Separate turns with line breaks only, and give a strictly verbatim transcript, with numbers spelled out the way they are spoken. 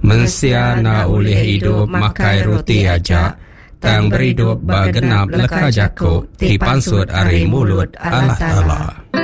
Mensia na oleh hidup makai roti aja, tang berhidup bagenap leka jako, ti pansut ari mulut Allah Ta'ala.